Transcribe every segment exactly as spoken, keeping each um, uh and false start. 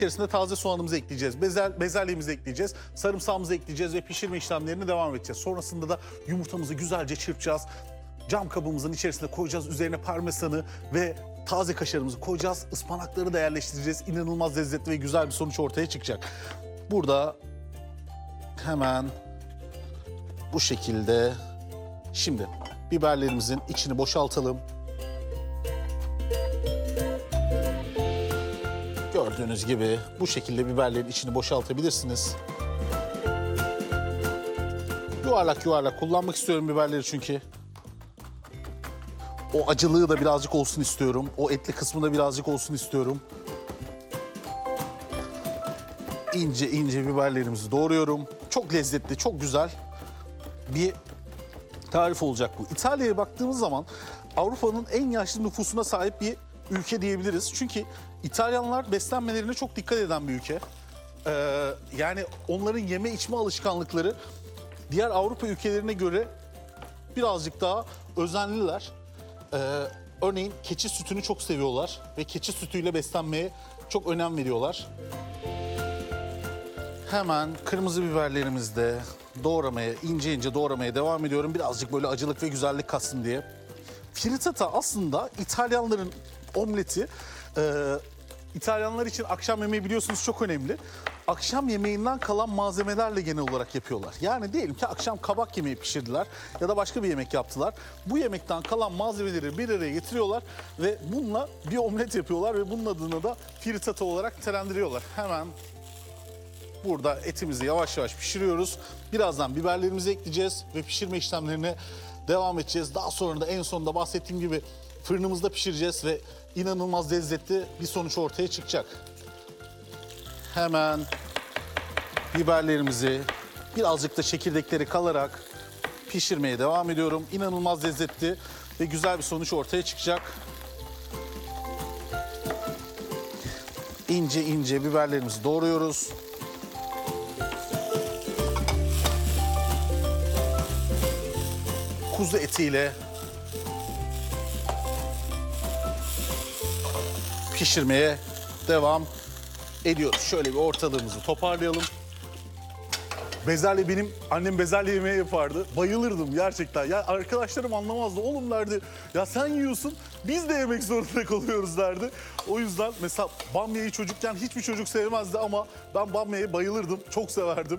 İçerisinde taze soğanımızı ekleyeceğiz, bezel, bezelyemizi ekleyeceğiz, sarımsağımızı ekleyeceğiz ve pişirme işlemlerini devam edeceğiz. Sonrasında da yumurtamızı güzelce çırpacağız. Cam kabımızın içerisine koyacağız, üzerine parmesanı ve taze kaşarımızı koyacağız. Ispanakları da yerleştireceğiz. İnanılmaz lezzetli ve güzel bir sonuç ortaya çıkacak. Burada hemen bu şekilde şimdi biberlerimizin içini boşaltalım. Gördüğünüz gibi bu şekilde biberlerin içini boşaltabilirsiniz. Yuvarlak yuvarlak kullanmak istiyorum biberleri çünkü. O acılığı da birazcık olsun istiyorum. O etli kısmı da birazcık olsun istiyorum. İnce ince biberlerimizi doğruyorum. Çok lezzetli, çok güzel bir tarif olacak bu. İtalya'ya baktığımız zaman Avrupa'nın en yaşlı nüfusuna sahip bir ülke diyebiliriz. Çünkü İtalyanlar beslenmelerine çok dikkat eden bir ülke. Ee, yani onların yeme içme alışkanlıkları diğer Avrupa ülkelerine göre birazcık daha özenliler. Ee, örneğin keçi sütünü çok seviyorlar ve keçi sütüyle beslenmeye çok önem veriyorlar. Hemen kırmızı biberlerimizi de doğramaya, ince ince doğramaya devam ediyorum. Birazcık böyle acılık ve güzellik katsın diye. Frittata aslında İtalyanların omleti. Ee, İtalyanlar için akşam yemeği biliyorsunuz çok önemli. Akşam yemeğinden kalan malzemelerle genel olarak yapıyorlar. Yani diyelim ki akşam kabak yemeği pişirdiler ya da başka bir yemek yaptılar. Bu yemekten kalan malzemeleri bir araya getiriyorlar ve bununla bir omlet yapıyorlar ve bunun adını da frittata olarak nitelendiriyorlar. Hemen burada etimizi yavaş yavaş pişiriyoruz. Birazdan biberlerimizi ekleyeceğiz ve pişirme işlemlerine devam edeceğiz. Daha sonra da en sonunda bahsettiğim gibi fırınımızda pişireceğiz ve inanılmaz lezzetli bir sonuç ortaya çıkacak. Hemen biberlerimizi birazcık da çekirdekleri kalarak pişirmeye devam ediyorum. İnanılmaz lezzetli ve güzel bir sonuç ortaya çıkacak. İnce ince biberlerimizi doğruyoruz. Kuzu etiyle pişirmeye devam ediyoruz. Şöyle bir ortalığımızı toparlayalım. Bezelye, benim annem bezelye yemeği yapardı. Bayılırdım gerçekten. Ya arkadaşlarım anlamazdı. Oğlum derdi, ya sen yiyorsun biz de yemek zorunda kalıyoruz derdi. O yüzden mesela bamyayı çocukken hiçbir çocuk sevmezdi ama ben bamyaya bayılırdım. Çok severdim.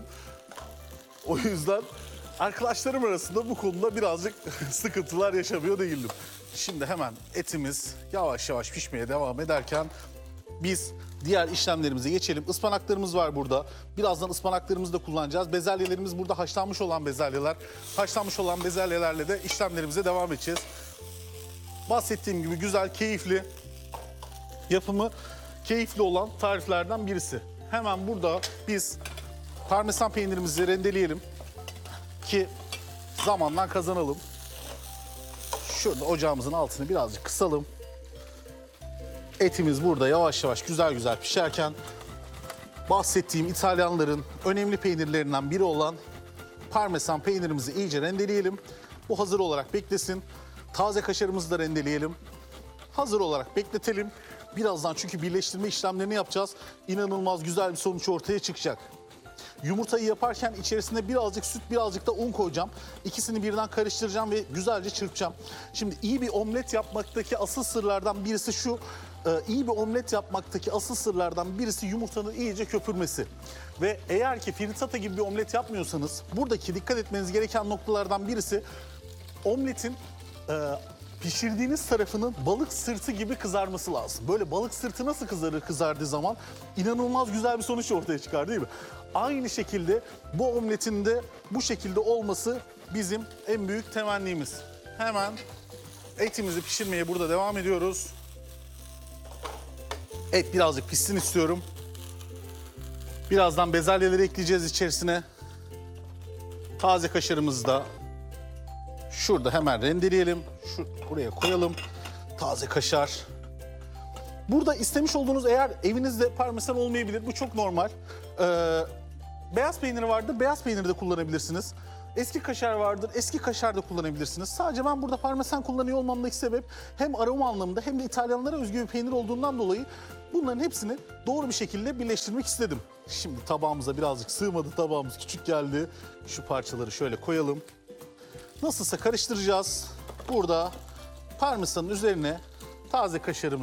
O yüzden arkadaşlarım arasında bu konuda birazcık sıkıntılar yaşamıyor değildim. Şimdi hemen etimiz yavaş yavaş pişmeye devam ederken biz diğer işlemlerimize geçelim. Ispanaklarımız var burada. Birazdan ıspanaklarımızı da kullanacağız. Bezelyelerimiz burada haşlanmış olan bezelyeler. Haşlanmış olan bezelyelerle de işlemlerimize devam edeceğiz. Bahsettiğim gibi güzel, keyifli, yapımı keyifli olan tariflerden birisi. Hemen burada biz parmesan peynirimizi rendeleyelim ki zamandan kazanalım. Şurada ocağımızın altını birazcık kısalım. Etimiz burada yavaş yavaş güzel güzel pişerken bahsettiğim İtalyanların önemli peynirlerinden biri olan parmesan peynirimizi iyice rendeleyelim. Bu hazır olarak beklesin. Taze kaşarımızı da rendeleyelim. Hazır olarak bekletelim. Birazdan çünkü birleştirme işlemlerini yapacağız. İnanılmaz güzel bir sonuç ortaya çıkacak. Yumurtayı yaparken içerisine birazcık süt, birazcık da un koyacağım. İkisini birden karıştıracağım ve güzelce çırpacağım. Şimdi iyi bir omlet yapmaktaki asıl sırlardan birisi şu. İyi bir omlet yapmaktaki asıl sırlardan birisi yumurtanın iyice köpürmesi. Ve eğer ki frittata gibi bir omlet yapmıyorsanız buradaki dikkat etmeniz gereken noktalardan birisi omletin e, pişirdiğiniz tarafının balık sırtı gibi kızarması lazım. Böyle balık sırtı nasıl kızarır kızardığı zaman inanılmaz güzel bir sonuç ortaya çıkar değil mi? Aynı şekilde bu omletin de bu şekilde olması bizim en büyük temennimiz. Hemen etimizi pişirmeye burada devam ediyoruz. Et birazcık pişsin istiyorum. Birazdan bezelyeleri ekleyeceğiz içerisine. Taze kaşarımızı da şurada hemen rendeleyelim. Şu, buraya koyalım. Taze kaşar. Burada istemiş olduğunuz, eğer evinizde parmesan olmayabilir, bu çok normal. Ee, beyaz peyniri vardır, beyaz peyniri de kullanabilirsiniz. Eski kaşar vardır, eski kaşar da kullanabilirsiniz. Sadece ben burada parmesan kullanıyor olmamdaki sebep hem aroma anlamında hem de İtalyanlara özgü bir peynir olduğundan dolayı Bunların hepsini doğru bir şekilde birleştirmek istedim. Şimdi tabağımıza birazcık sığmadı, tabağımız küçük geldi. Şu parçaları şöyle koyalım. Nasılsa karıştıracağız. Burada parmesanın üzerine taze kaşarımızı